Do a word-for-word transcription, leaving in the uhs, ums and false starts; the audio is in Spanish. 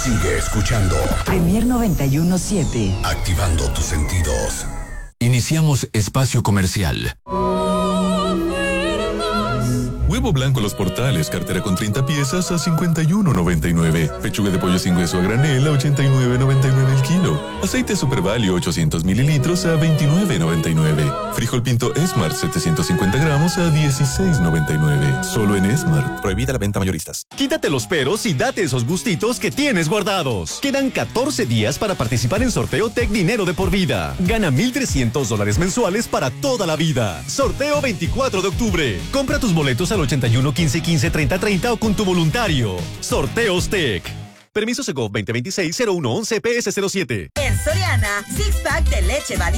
Sigue escuchando Premier noventa y uno punto siete. Activando tus sentidos. Iniciamos espacio comercial. Huevo blanco Los Portales, cartera con treinta piezas a cincuenta y uno noventa y nueve. Pechuga de pollo sin hueso a granel a ochenta y nueve noventa y nueve el kilo. Aceite Super Value ochocientos mililitros a veintinueve noventa y nueve. Frijol Pinto Esmart setecientos cincuenta gramos a dieciséis noventa y nueve. Solo en Esmart. Prohibida la venta mayoristas. Quítate los peros y date esos gustitos que tienes guardados. Quedan catorce días para participar en Sorteo Tech Dinero de por vida. Gana mil trescientos dólares mensuales para toda la vida. Sorteo veinticuatro de octubre. Compra tus boletos al ochenta y uno quince quince treinta treinta o con tu voluntario. Sorteos Tech. Permiso Segov veinte veintiséis cero uno once P S cero siete. En Soriana, six pack de leche Bali